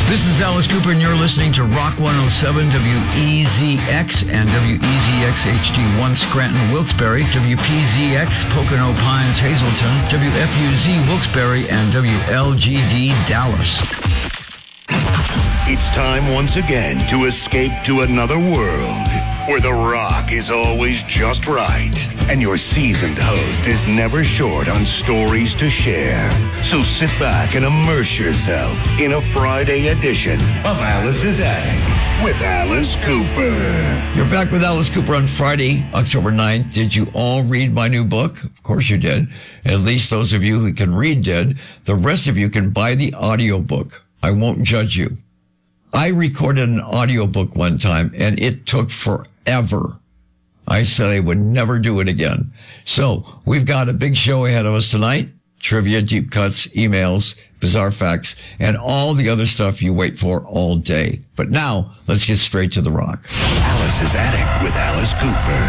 This is Alice Cooper, and you're listening to Rock 107 WEZX and WEZX HD1 Scranton, Wilkes-Barre, WPZX Pocono Pines, Hazleton, WFUZ Wilkes-Barre, and WLGD Dallas. It's time once again to escape to another world where the rock is always just right and your seasoned host is never short on stories to share. So sit back and immerse yourself in a Friday edition of Alice's Attic with Alice Cooper. You're back with Alice Cooper on Friday, October 9th. Did you all read my new book? Of course you did. At least those of you who can read did. The rest of you can buy the audiobook. I won't judge you. I recorded an audiobook one time and it took forever. I said I would never do it again. So we've got a big show ahead of us tonight. Trivia, deep cuts, emails, bizarre facts, and all the other stuff you wait for all day. But now, let's get straight to the rock. Alice's Attic with Alice Cooper.